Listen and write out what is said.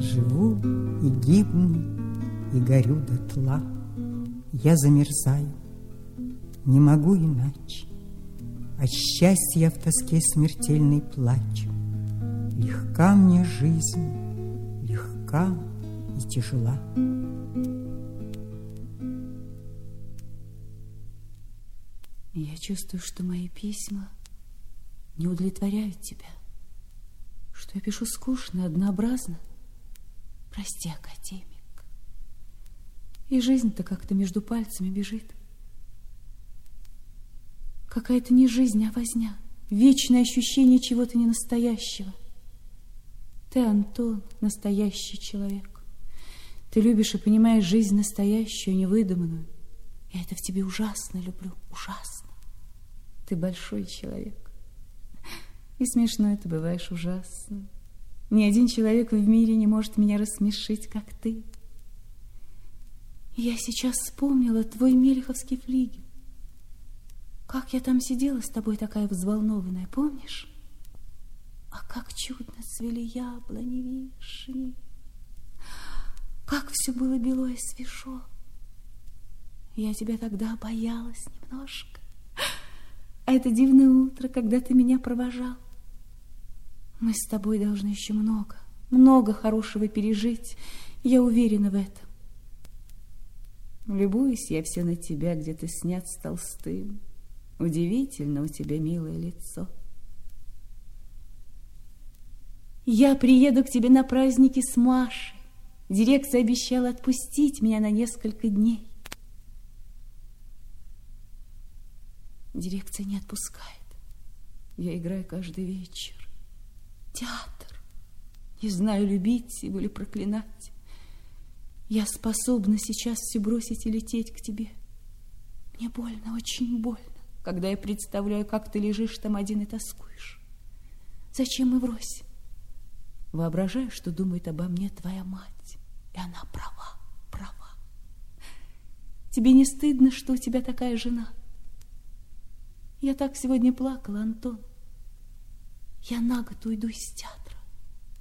Живу и гибну, и горю дотла. Я замерзаю, не могу иначе. От счастья я в тоске смертельной плачу. Легка мне жизнь, легка и тяжела. Я чувствую, что мои письма не удовлетворяют тебя, что я пишу скучно, однообразно. Прости, академик. И жизнь-то как-то между пальцами бежит. Какая-то не жизнь, а возня. Вечное ощущение чего-то ненастоящего. Ты, Антон, настоящий человек. Ты любишь и понимаешь жизнь настоящую, невыдуманную. Я это в тебе ужасно люблю, ужасно. Ты большой человек. И смешно это бываешь ужасно. Ни один человек в мире не может меня рассмешить, как ты. Я сейчас вспомнила твой мелеховский флигель. Как я там сидела с тобой такая взволнованная, помнишь? А как чудно цвели яблони, вишни. Как все было бело и свежо. Я тебя тогда боялась немножко. А это дивное утро, когда ты меня провожал. Мы с тобой должны еще много хорошего пережить. Я уверена в этом. Любуюсь я все на тебя, где ты снят с Толстым. Удивительно у тебя милое лицо. Я приеду к тебе на праздники с Машей. Дирекция обещала отпустить меня на несколько дней. Дирекция не отпускает. Я играю каждый вечер. Театр. Не знаю, любить его или проклинать. Я способна сейчас все бросить и лететь к тебе. Мне больно, очень больно, когда я представляю, как ты лежишь там один и тоскуешь. Зачем мы врозь? Воображаю, что думает обо мне твоя мать. И она права. Тебе не стыдно, что у тебя такая жена? Я так сегодня плакала, Антон. Я на год уйду из театра.